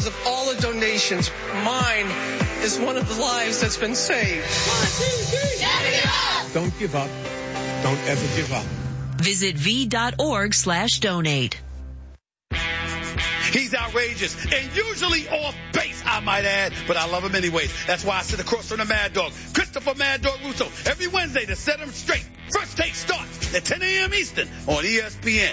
of all the donations, mine is one of the lives that's been saved. 1, 2, 3. Never give up. Don't give up. Don't ever give up. Visit v.org/donate. He's outrageous and usually off base, I might add, but I love him anyways. That's why I sit across from the Mad Dog, Christopher Mad Dog Russo, every Wednesday to set him straight. First Take starts at 10 a.m. Eastern on ESPN.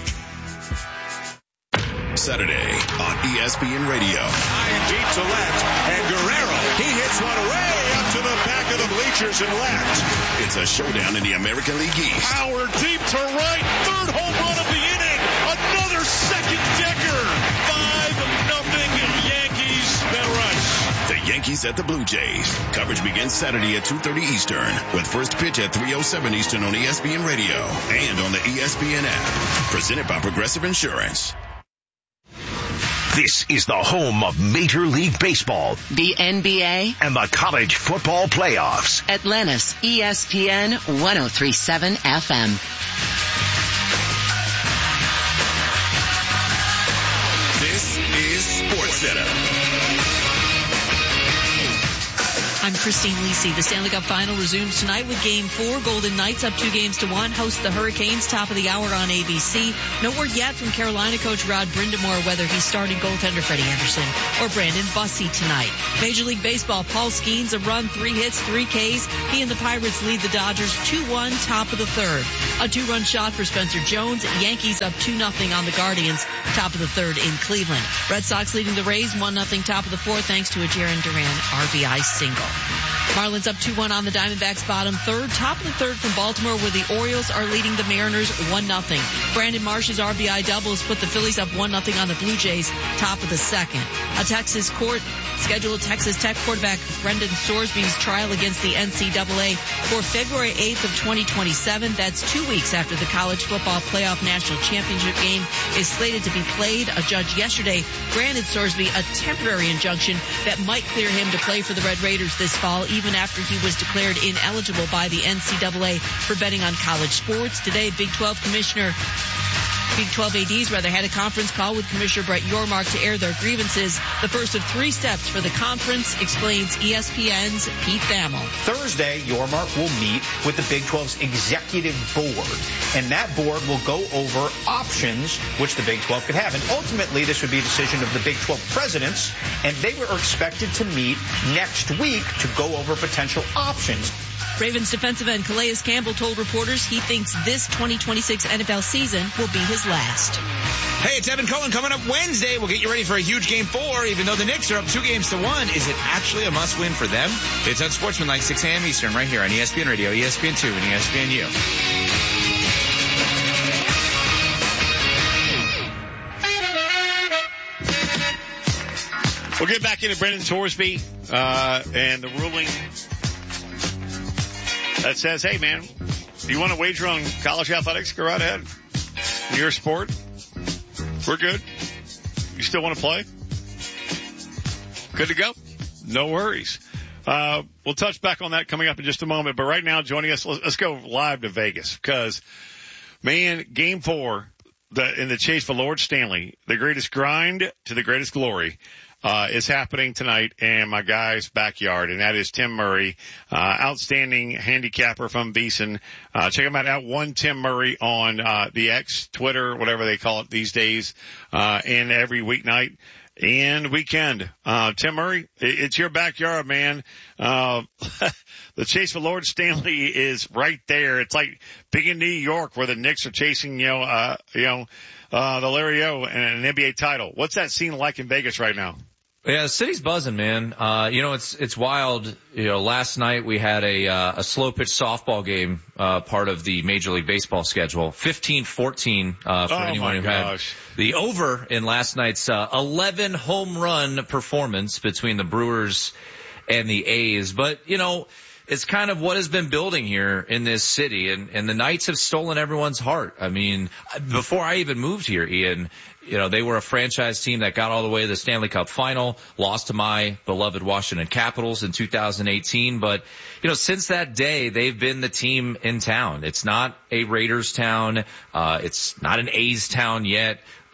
Saturday on ESPN Radio. High and deep to left, and Guerrero, he hits one way up to the back of the bleachers and left. It's a showdown in the American League East. Power deep to right, third home run of the inning, another second decker. 5-0 Yankees, that rush. The Yankees at the Blue Jays. Coverage begins Saturday at 2:30 Eastern with first pitch at 3:07 Eastern on ESPN Radio and on the ESPN app. Presented by Progressive Insurance. This is the home of Major League Baseball, The NBA, and the college football playoffs. Atlantis, ESPN 1037 FM. This is SportsCenter. I'm Christine Lisi. The Stanley Cup Final resumes tonight with Game 4. Golden Knights up 2-1 host the Hurricanes, top of the hour on ABC. No word yet from Carolina coach Rod Brind'Amour whether he's starting goaltender Freddie Anderson or Brandon Bussi tonight. Major League Baseball, Paul Skeens a run, 3 hits, 3 Ks. He and the Pirates lead the Dodgers 2-1, top of the third. A 2-run shot for Spencer Jones. Yankees up 2-0 on the Guardians, top of the third in Cleveland. Red Sox leading the Rays 1-0, top of the fourth, thanks to a Jarren Duran RBI single. Marlins up 2-1 on the Diamondbacks, bottom third. Top of the third from Baltimore, where the Orioles are leading the Mariners 1-0. Brandon Marsh's RBI doubles put the Phillies up 1-0 on the Blue Jays, top of the second. A Texas court scheduled Texas Tech quarterback Brendan Sorsby's trial against the NCAA for February 8th of 2027. That's 2 weeks after the college football playoff national championship game is slated to be played. A judge yesterday granted Sorsby a temporary injunction that might clear him to play for the Red Raiders this fall, even after he was declared ineligible by the NCAA for betting on college sports. Today, Big 12 ADs had a conference call with Commissioner Brett Yormark to air their grievances. The first of 3 steps for the conference, explains ESPN's Pete Thamel. Thursday, Yormark will meet with the Big 12's executive board, and that board will go over options which the Big 12 could have. And ultimately, this would be a decision of the Big 12 presidents, and they were expected to meet next week to go over potential options. Ravens defensive end Calais Campbell told reporters he thinks this 2026 NFL season will be his last. Hey, it's Evan Cohen. Coming up Wednesday, we'll get you ready for a huge Game 4. Even though the Knicks are up 2-1, is it actually a must-win for them? It's on Sportsmanlike, 6 a.m. Eastern, right here on ESPN Radio, ESPN2, and ESPNU. We'll get back into Brendan Sorsby and the ruling that says, hey, man, do you want to wager on college athletics? Go right ahead. Your sport. We're good. You still want to play? Good to go? No worries. We'll touch back on that coming up in just a moment. But right now, joining us, let's go live to Vegas because, man, Game 4 in the chase for Lord Stanley, the greatest grind to the greatest glory, is happening tonight in my guy's backyard, and that is Tim Murray, outstanding handicapper from VSiN. Check him out at @1Tim Murray on the X, Twitter, whatever they call it these days, and every weeknight and weekend. Tim Murray, it's your backyard, man. The chase for Lord Stanley is right there. It's like being in New York where the Knicks are chasing, the Larry O and an NBA title. What's that scene like in Vegas right now? Yeah, the city's buzzing, man. It's wild. Last night we had a slow pitch softball game, part of the Major League Baseball schedule. 15-14, for anyone who had the over in last night's, 11 home run performance between the Brewers and the A's. But, it's kind of what has been building here in this city, and the Knights have stolen everyone's heart. I mean, before I even moved here, Ian, they were a franchise team that got all the way to the Stanley Cup final, lost to my beloved Washington Capitals in 2018. But, since that day, they've been the team in town. It's not a Raiders town. It's not an A's town yet.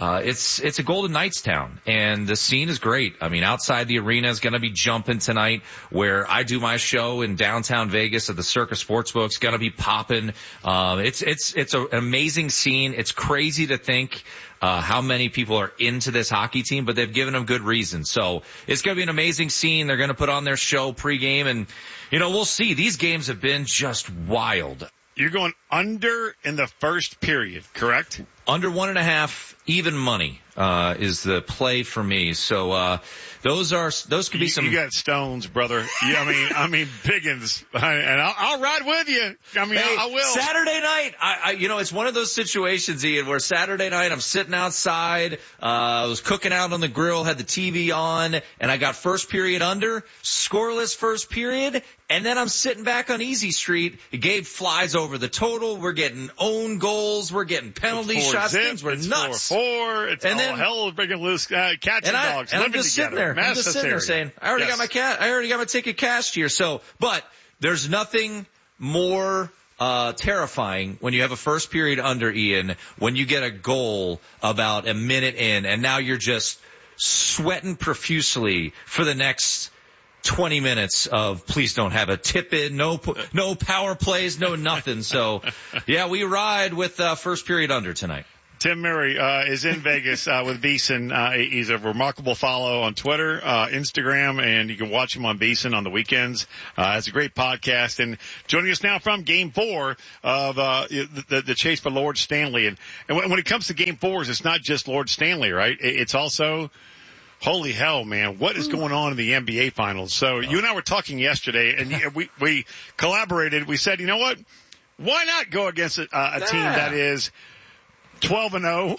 it's a Golden Knights town, and the scene is great. I mean, outside the arena is going to be jumping tonight, where I do my show in downtown Vegas at the Circus Sportsbook. It's going to be popping. It's an amazing scene. It's crazy to think how many people are into this hockey team, but they've given them good reason. So it's going to be an amazing scene. They're going to put on their show pregame, and we'll see. These games have been just wild. You're going under in the first period, correct? Under 1.5, even money, is the play for me. So, those could be some. You got stones, brother. Yeah, I mean, biggins. And I'll ride with you. I will. Saturday night, it's one of those situations, Ian, where Saturday night I'm sitting outside, I was cooking out on the grill, had the TV on, and I got first period under, scoreless first period, and then I'm sitting back on Easy Street. Gabe flies over the total. We're getting own goals. We're getting penalty shots. Things were nuts. 4-4. It's all hell breaking loose. Cats and dogs. And I'm just sitting there. I'm just sitting there saying, I already got my ticket cashed here. So, but there's nothing more terrifying when you have a first period under, Ian, when you get a goal about a minute in, and now you're just sweating profusely for the next 20 minutes of please don't have a tip in, no power plays, no nothing. So, yeah, we ride with first period under tonight. Tim Murray is in Vegas with VSiN. He's a remarkable follow on Twitter, Instagram, and you can watch him on VSiN on the weekends. Has a great podcast. And joining us now from Game 4 of the chase for Lord Stanley. And when it comes to Game 4s, it's not just Lord Stanley, right? It's also, holy hell, man, what is going on in the NBA Finals? So you and I were talking yesterday, and we collaborated. We said, you know what? Why not go against a team that is 12-0,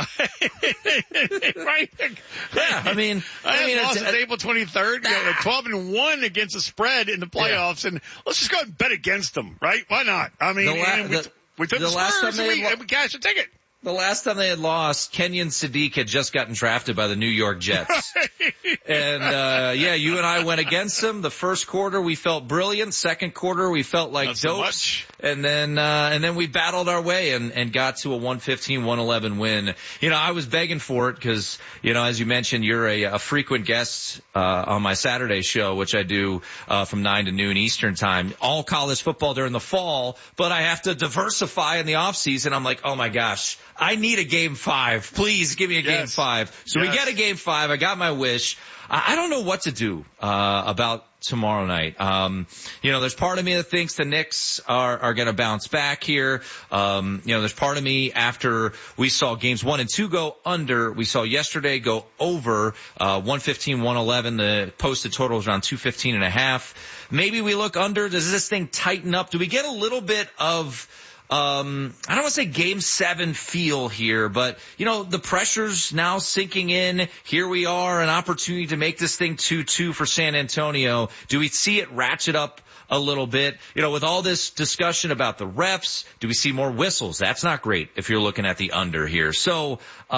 right? Yeah, I mean, it's April 23rd, 12-1 against the spread in the playoffs, and let's just go and bet against them, right? Why not? I mean, we took the Spurs and we cashed a ticket. The last time they had lost, Kenyon Sadiq had just gotten drafted by the New York Jets. And, you and I went against them. The first quarter, we felt brilliant. Second quarter, we felt like dopes. And then we battled our way and got to a 115-111 win. I was begging for it because, as you mentioned, you're a frequent guest, on my Saturday show, which I do, from 9 to noon Eastern time. All college football during the fall, but I have to diversify in the off season. I'm like, oh my gosh, I need a Game 5. Please give me a Game 5. So we get a Game 5. I got my wish. I don't know what to do about tomorrow night. There's part of me that thinks the Knicks are going to bounce back here. There's part of me after we saw games 1 and 2 go under. We saw yesterday go over 115-111. The posted total was around 215.5. Maybe we look under. Does this thing tighten up? Do we get a little bit of I don't want to say Game 7 feel here, but, the pressure's now sinking in. Here we are, an opportunity to make this thing 2-2 for San Antonio. Do we see it ratchet up a little bit? With all this discussion about the refs, do we see more whistles? That's not great if you're looking at the under here. So,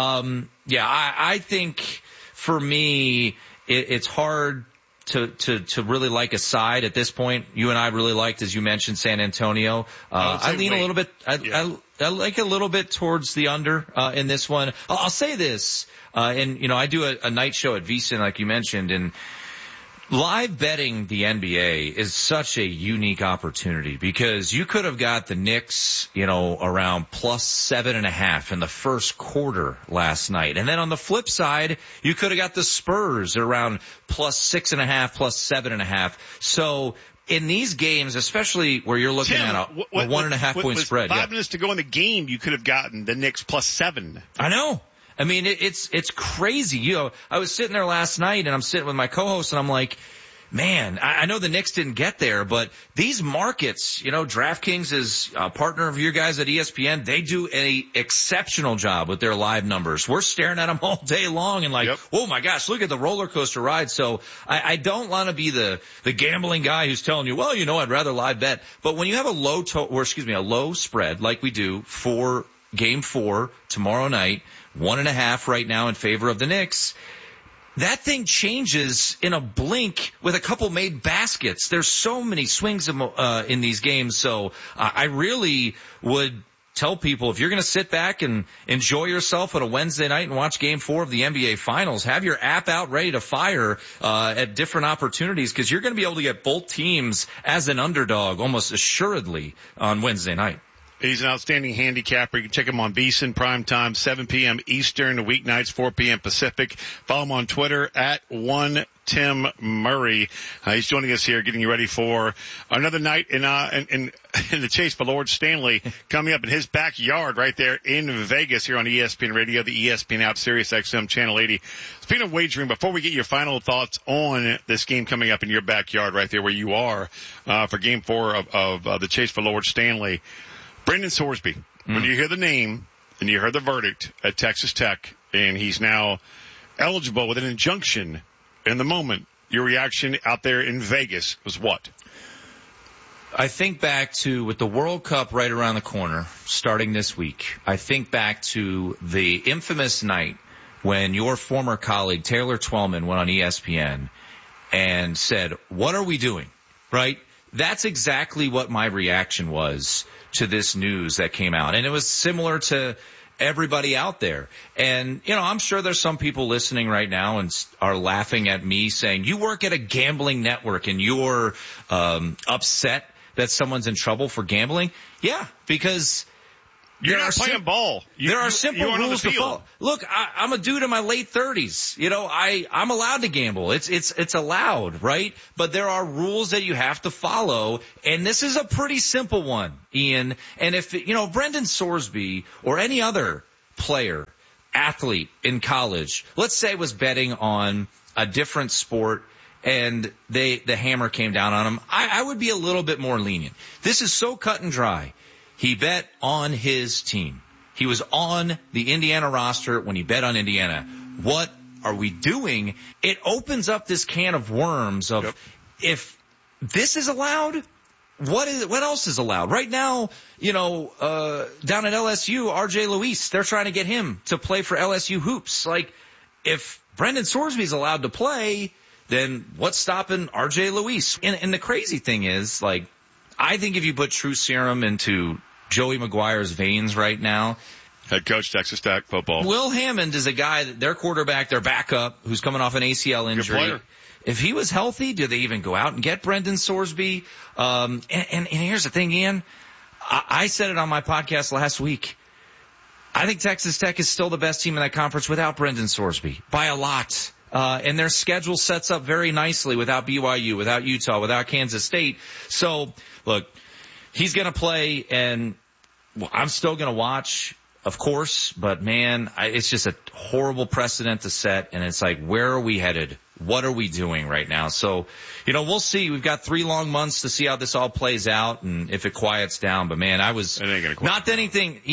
I think for me, it's hard to really like a side at this point. You and I really liked, as you mentioned, San Antonio. I lean a little bit, I like a little bit towards the under, in this one. I'll say this, I do a night show at VSiN, like you mentioned, and live betting the NBA is such a unique opportunity because you could have got the Knicks, around plus 7.5 in the first quarter last night. And then on the flip side, you could have got the Spurs around plus 6.5, plus 7.5. So in these games, especially where you're looking at a 1.5 point spread. 5 minutes to go in the game, you could have gotten the Knicks plus 7. I know. I mean, it's crazy. I was sitting there last night and I'm sitting with my co-host and I'm like, man, I know the Knicks didn't get there, but these markets, DraftKings is a partner of your guys at ESPN. They do an exceptional job with their live numbers. We're staring at them all day long and oh my gosh, look at the roller coaster ride. So I don't want to be the gambling guy who's telling you, well, I'd rather live bet. But when you have a low spread like we do for Game 4 tomorrow night, 1.5 right now in favor of the Knicks, that thing changes in a blink with a couple made baskets. There's so many swings in these games, so I really would tell people, if you're going to sit back and enjoy yourself on a Wednesday night and watch Game 4 of the NBA Finals, have your app out ready to fire at different opportunities, because you're going to be able to get both teams as an underdog almost assuredly on Wednesday night. He's an outstanding handicapper. You can check him on VSiN primetime, 7 p.m. Eastern, weeknights, 4 p.m. Pacific. Follow him on Twitter at Tim Murray. He's joining us here, getting you ready for another night in the chase for Lord Stanley coming up in his backyard right there in Vegas here on ESPN Radio, the ESPN app, Sirius XM Channel 80. Speaking of wagering, before we get your final thoughts on this game coming up in your backyard right there where you are for Game 4 of the chase for Lord Stanley, Brendan Sorsby, when you hear the name and you heard the verdict at Texas Tech, and he's now eligible with an injunction in the moment, your reaction out there in Vegas was what? I think back to, with the World Cup right around the corner, starting this week, I think back to the infamous night when your former colleague, Taylor Twellman, went on ESPN and said, "What are we doing?" Right? That's exactly what my reaction was to this news that came out. And it was similar to everybody out there. And, I'm sure there's some people listening right now and are laughing at me saying, you work at a gambling network and you're upset that someone's in trouble for gambling. Yeah, because you're not playing ball. There are simple rules to follow. Look, I'm a dude in my late 30s. I'm allowed to gamble. It's allowed, right? But there are rules that you have to follow, and this is a pretty simple one, Ian. And if, Brendan Sorsby or any other player, athlete in college, let's say was betting on a different sport and the hammer came down on him, I would be a little bit more lenient. This is so cut and dry. He bet on his team. He was on the Indiana roster when he bet on Indiana. What are we doing? It opens up this can of worms of, if this is allowed, what else is allowed? Right now, down at LSU, RJ Luis, they're trying to get him to play for LSU hoops. Like, if Brendan Sorsby's allowed to play, then what's stopping RJ Luis? And the crazy thing is, like, I think if you put true serum into Joey Maguire's veins right now. Head coach, Texas Tech football. Will Hammond is a guy, their quarterback, their backup, who's coming off an ACL injury. Good player. If he was healthy, do they even go out and get Brendan Sorsby? And here's the thing, Ian. I said it on my podcast last week. I think Texas Tech is still the best team in that conference without Brendan Sorsby by a lot. And their schedule sets up very nicely without BYU, without Utah, without Kansas State. So, look, he's going to play, and I'm still going to watch, of course, but, man, it's just a horrible precedent to set, and it's like, where are we headed? What are we doing right now? So, we'll see. We've got 3 long months to see how this all plays out and if it quiets down. But, man, not many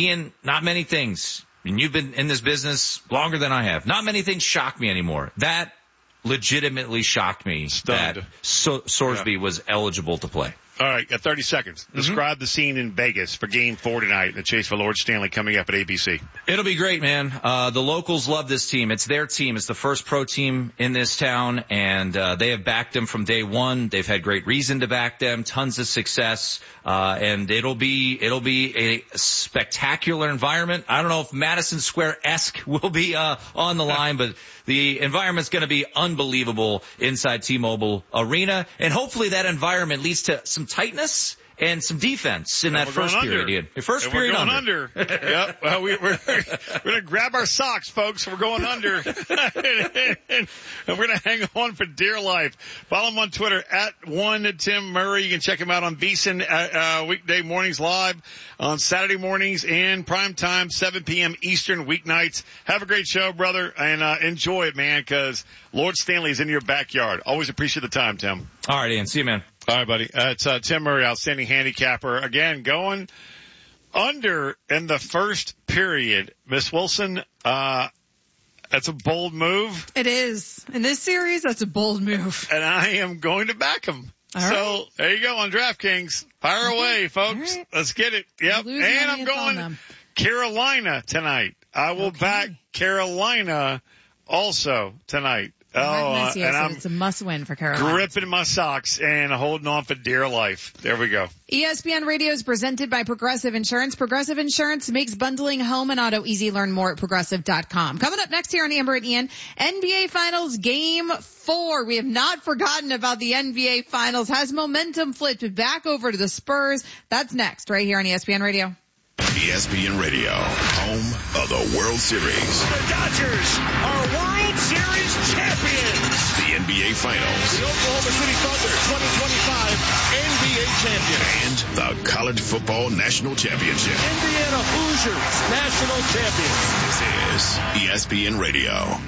things. And you've been in this business longer than I have. Not many things shock me anymore. That legitimately shocked me. Stunned. That Sorsby was eligible to play. All right, got 30 seconds. Describe the scene in Vegas for Game 4 tonight, the chase for Lord Stanley coming up at ABC. It'll be great, man. The locals love this team. It's their team. It's the first pro team in this town, and they have backed them from day one. They've had great reason to back them, tons of success, and it'll be a spectacular environment. I don't know if Madison Square-esque will be on the line, but the environment's going to be unbelievable inside T-Mobile Arena, and hopefully that environment leads to some tightness and some defense in that first period. First period under. Yep. Well, we're going to grab our socks, folks. We're going under. and we're going to hang on for dear life. Follow him on Twitter at Tim Murray. You can check him out on VSiN weekday mornings live, on Saturday mornings and prime time, 7 p.m. Eastern weeknights. Have a great show, brother, and enjoy it, man, because Lord Stanley's in your backyard. Always appreciate the time, Tim. All right, Ian. See you, man. All right, buddy. It's Tim Murray, outstanding handicapper. Again, going under in the first period. Miss Wilson, that's a bold move. It is. In this series, that's a bold move. And I am going to back him. All right. So there you go on DraftKings. Fire away, folks. Right. Let's get it. Yep. And I'm going Carolina tonight. I will back Carolina also tonight. It's a must-win for Carolina. Gripping my socks and holding on for dear life. There we go. ESPN Radio is presented by Progressive Insurance. Progressive Insurance makes bundling home and auto easy. Learn more at progressive.com. Coming up next here on Amber and Ian, NBA Finals Game 4. We have not forgotten about the NBA Finals. Has momentum flipped back over to the Spurs? That's next right here on ESPN Radio. ESPN Radio, home of the World Series. The Dodgers are World Series champions. The NBA Finals. The Oklahoma City Thunder 2025 NBA champion. And the College Football National Championship. Indiana Hoosiers national champions. This is ESPN Radio.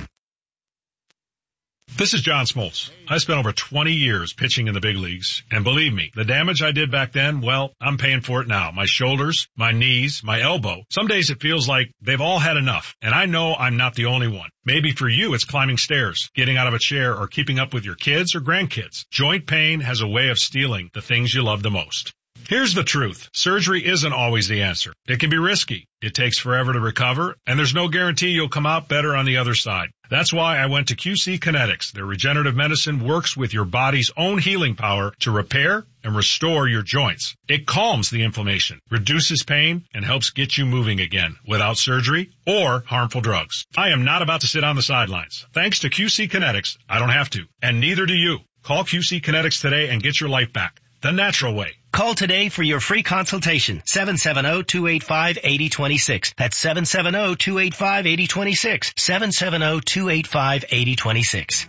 This is John Smoltz. I spent over 20 years pitching in the big leagues, and believe me, the damage I did back then, well, I'm paying for it now. My shoulders, my knees, my elbow. Some days it feels like they've all had enough, and I know I'm not the only one. Maybe for you, it's climbing stairs, getting out of a chair, or keeping up with your kids or grandkids. Joint pain has a way of stealing the things you love the most. Here's the truth. Surgery isn't always the answer. It can be risky. It takes forever to recover, and there's no guarantee you'll come out better on the other side. That's why I went to QC Kinetics. Their regenerative medicine works with your body's own healing power to repair and restore your joints. It calms the inflammation, reduces pain, and helps get you moving again without surgery or harmful drugs. I am not about to sit on the sidelines. Thanks to QC Kinetics, I don't have to, and neither do you. Call QC Kinetics today and get your life back. The natural way. Call today for your free consultation. 770-285-8026. That's 770-285-8026. 770-285-8026.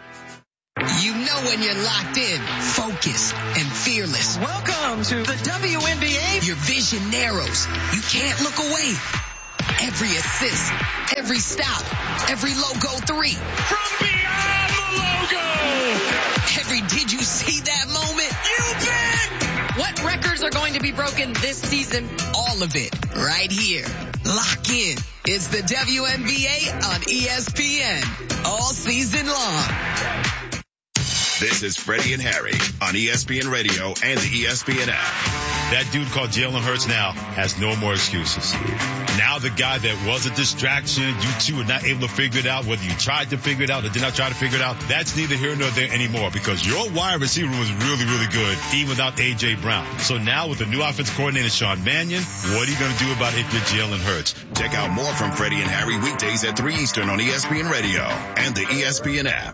You know when you're locked in, focused, and fearless. Welcome to the WNBA. Your vision narrows. You can't look away. Every assist, every stop, every logo three. From beyond the logo. Every did you see that moment? You bet. What records are going to be broken this season? All of it right here. Lock in. It's the WNBA on ESPN all season long. This is Freddie and Harry on ESPN Radio and the ESPN app. That dude called Jalen Hurts now has no more excuses. Now the guy that was a distraction, you two are not able to figure it out, whether you tried to figure it out or did not try to figure it out, that's neither here nor there anymore because your wide receiver was really, really good even without A.J. Brown. So now with the new offensive coordinator, Sean Mannion, what are you going to do about it if you're Jalen Hurts? Check out more from Freddie and Harry weekdays at 3 Eastern on ESPN Radio and the ESPN app.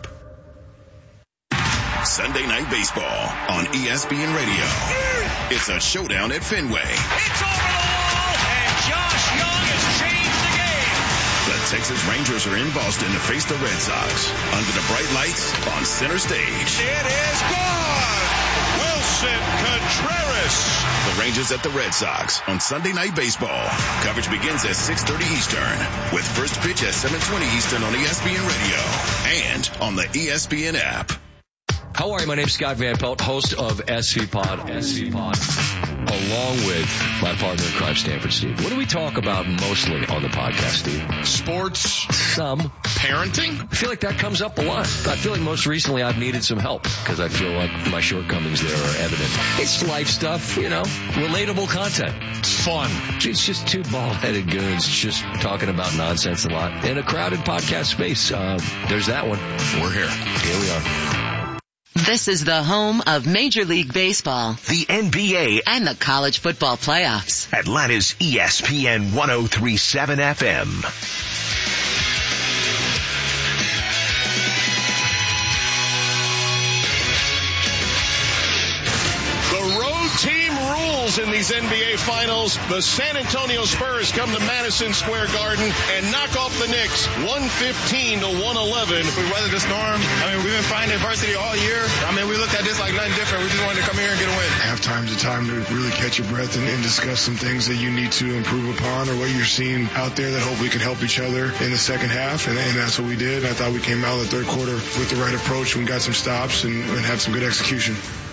Sunday Night Baseball on ESPN Radio. It's a showdown at Fenway. It's over the wall, and Josh Young has changed the game. The Texas Rangers are in Boston to face the Red Sox under the bright lights on center stage. It is gone. Wilson Contreras. The Rangers at the Red Sox on Sunday Night Baseball. Coverage begins at 6:30 Eastern with first pitch at 7:20 Eastern on ESPN Radio and on the ESPN app. How are you? My name's Scott Van Pelt, host of SC Pod, along with my partner in crime, Stanford Steve. What do we talk about mostly on the podcast, Steve? Sports. Some. Parenting. I feel like that comes up a lot. I feel like most recently I've needed some help because I feel like my shortcomings there are evident. It's life stuff, you know, relatable content. It's fun. It's just two bald-headed goons just talking about nonsense a lot in a crowded podcast space. There's that one. We're here. Here we are. This is the home of Major League Baseball, the NBA, and the college football playoffs. Atlanta's ESPN 103.7 FM. Team rules in these NBA Finals. The San Antonio Spurs come to Madison Square Garden and knock off the Knicks 115-111. We weathered the storm. I mean, we've been fighting adversity all year. I mean, we looked at this like nothing different. We just wanted to come here and get a win. Have time to really catch your breath and discuss some things that you need to improve upon or what you're seeing out there that hopefully can help each other in the second half. And that's what we did. I thought we came out in the third quarter with the right approach and got some stops and had some good execution.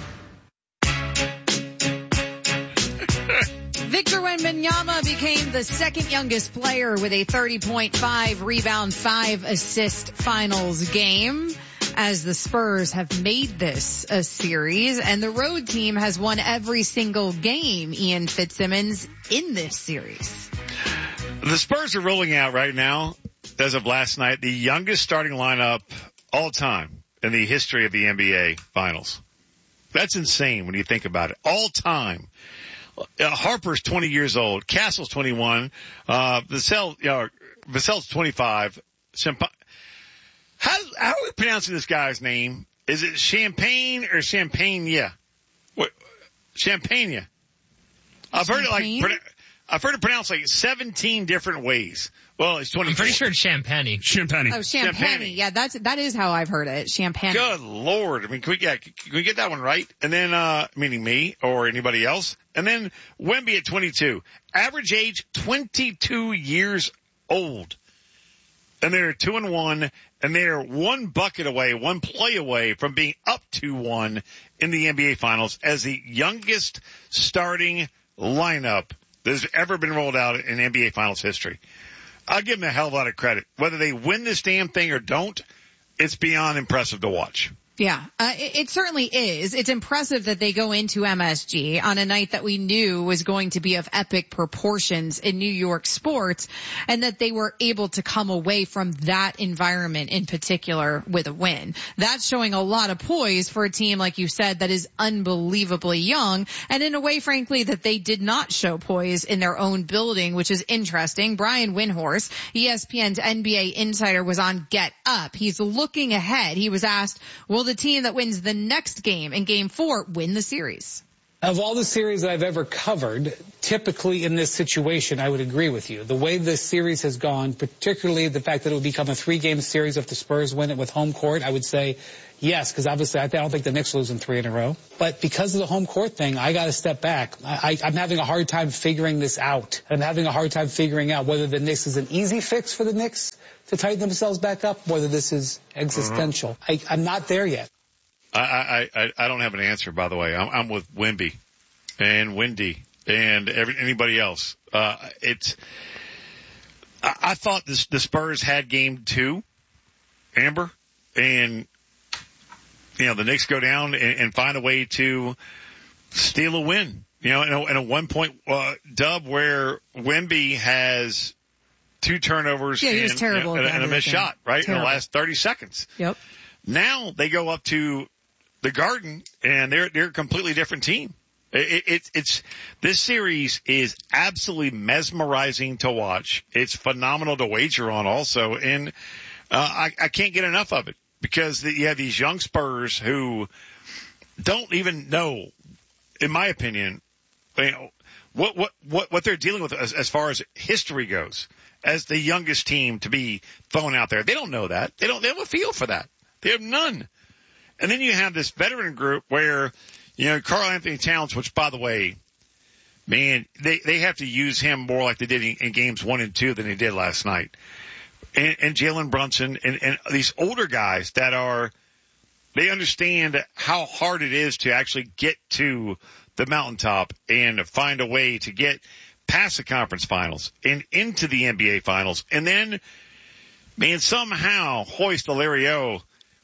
Victor Wembanyama became the second youngest player with a 30.5 rebound, 5 assist finals game as the Spurs have made this a series, and the road team has won every single game, Ian Fitzsimmons, in this series. The Spurs are rolling out right now, as of last night, the youngest starting lineup all time in the history of the NBA Finals. That's insane when you think about it. All time. Harper's 20 years old. Castle's 21. Vassell's 25. How are we pronouncing this guy's name? Is it Champagne or Champagne? What? Champagne. I've heard it pronounced like 17 different ways. Well, it's 24. I'm pretty sure it's Champagne. Champagne. Oh, Champagne. Yeah, that is how I've heard it. Champagne. Good Lord. I mean, can we get that one right? And then, meaning me or anybody else. And then Wemby at 22. Average age 22 years old. And they're 2-1, and they're one bucket away, one play away from being up 2-1 in the NBA Finals as the youngest starting lineup that has ever been rolled out in NBA Finals history. I'll give them a hell of a lot of credit. Whether they win this damn thing or don't, it's beyond impressive to watch. Yeah, it certainly is. It's impressive that they go into MSG on a night that we knew was going to be of epic proportions in New York sports, and that they were able to come away from that environment in particular with a win. That's showing a lot of poise for a team, like you said, that is unbelievably young, and in a way, frankly, that they did not show poise in their own building, which is interesting. Brian Windhorst, ESPN's NBA insider, was on Get Up. He's looking ahead. He was asked, will the team that wins the next game in Game 4 win the series? Of all the series I've ever covered, typically in this situation, I would agree with you. The way this series has gone, particularly the fact that it would become a 3-game series if the Spurs win it with home court, I would say yes, because obviously I don't think the Knicks lose in 3 in a row. But because of the home court thing, I got to step back. I'm having a hard time figuring this out. I'm having a hard time figuring out whether the Knicks is an easy fix for the Knicks to tighten themselves back up, whether this is existential. I'm not there yet. I don't have an answer, by the way. I'm with Wemby and Wendy and anybody else. I thought the Spurs had Game 2, Amber, and the Knicks go down and find a way to steal a win. In a 1-point dub where Wemby has 2 turnovers he was terrible and a missed shot, right? Terrible. In the last 30 seconds. Yep. Now they go up to the Garden and they're a completely different team. It's this series is absolutely mesmerizing to watch. It's phenomenal to wager on also. And, I can't get enough of it because you have these young Spurs who don't even know, in my opinion, what they're dealing with as far as history goes. As the youngest team to be thrown out there. They don't know that. They have a feel for that. They have none. And then you have this veteran group where, Karl Anthony Towns, which by the way, man, they have to use him more like they did in games 1 and 2 than they did last night. And Jalen Brunson and these older guys that they understand how hard it is to actually get to the mountaintop and find a way to get past the conference finals and into the NBA finals. And then, man, somehow hoist the Larry O.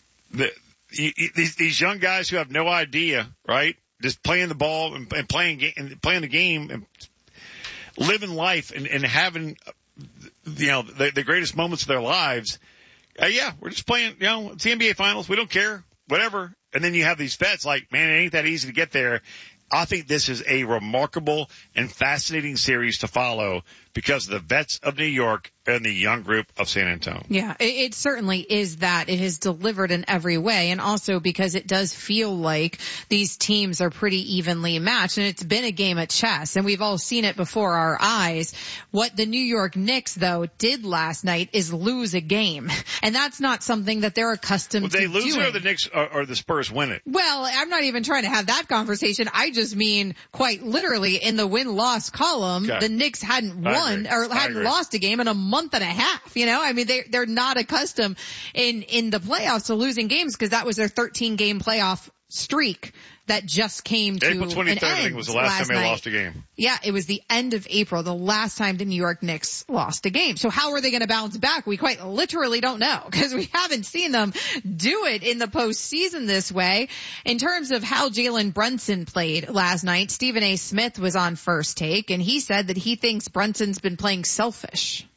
These young guys who have no idea, right? Just playing the ball and playing the game and living life and having, the greatest moments of their lives. We're just playing, it's the NBA finals. We don't care, whatever. And then you have these vets like, man, it ain't that easy to get there. I think this is a remarkable and fascinating series to follow because of the vets of New York and the young group of San Antonio. Yeah, it certainly is that. It has delivered in every way, and also because it does feel like these teams are pretty evenly matched, and it's been a game of chess, and we've all seen it before our eyes. What the New York Knicks, though, did last night is lose a game, and that's not something that they're accustomed to doing. They lose it or the Knicks or the Spurs win it? Well, I'm not even trying to have that conversation. I just mean quite literally in the win-loss column, the Knicks hadn't won or hadn't lost a game in a month and a half. They're not accustomed in the playoffs to losing games because that was their 13-game playoff streak that just came to April 23rd, an end. I think, was the last time they lost a game. Yeah, it was the end of April, the last time the New York Knicks lost a game. So how are they going to bounce back? We quite literally don't know because we haven't seen them do it in the postseason this way. In terms of how Jalen Brunson played last night, Stephen A. Smith was on First Take, and he said that he thinks Brunson's been playing selfish.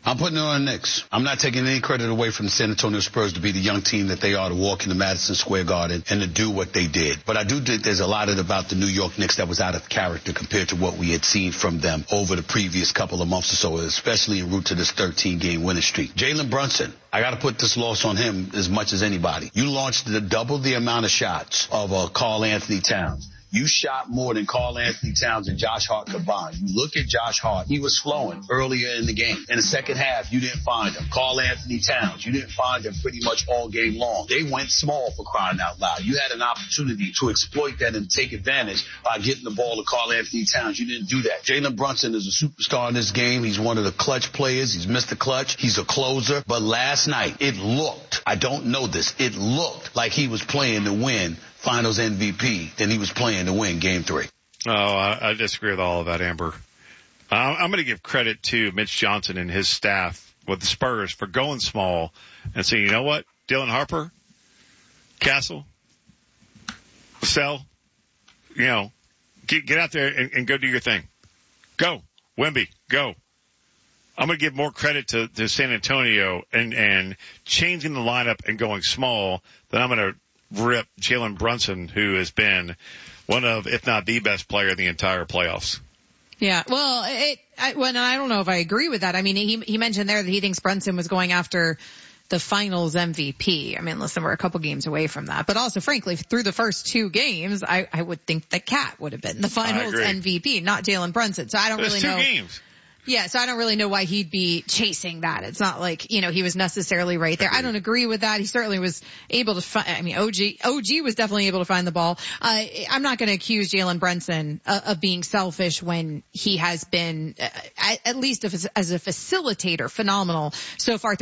I'm putting it on the Knicks. I'm not taking any credit away from the San Antonio Spurs to be the young team that they are, to walk into Madison Square Garden and to do what they did. But I do think there's a lot about the New York Knicks that was out of character compared to what we had seen from them over the previous couple of months or so, especially en route to this 13-game winning streak. Jalen Brunson, I got to put this loss on him as much as anybody. You launched double the amount of shots of Karl Anthony Towns. You shot more than Karl Anthony Towns and Josh Hart combined. You look at Josh Hart, he was flowing earlier in the game. In the second half, you didn't find him. Karl Anthony Towns, you didn't find him pretty much all game long. They went small, for crying out loud. You had an opportunity to exploit that and take advantage by getting the ball to Karl Anthony Towns. You didn't do that. Jalen Brunson is a superstar in this game. He's one of the clutch players. He's Mr. Clutch. He's a closer. But last night, it looked, I don't know this, it looked like he was playing to win Finals MVP than he was playing to win Game 3. Oh, I disagree with all of that, Amber. I'm going to give credit to Mitch Johnson and his staff with the Spurs for going small and saying, you know what, Dylan Harper, Castle, Vassell, get out there and go do your thing. Go. Wemby, go. I'm going to give more credit to San Antonio and changing the lineup and going small than I'm going to rip Jalen Brunson, who has been one of, if not the best player in the entire playoffs. Yeah, well, I don't know if I agree with that. I mean, he mentioned there that he thinks Brunson was going after the Finals MVP. I mean, listen, we're a couple games away from that. But also, frankly, through the first 2 games, I would think that Cat would have been the Finals MVP, not Jalen Brunson. So I don't really know. 2 games. Yeah, so I don't really know why he'd be chasing that. It's not like, he was necessarily right there. I don't agree with that. He certainly was able to find, OG was definitely able to find the ball. I'm not going to accuse Jalen Brunson of being selfish when he has been, at least as a facilitator, phenomenal so far.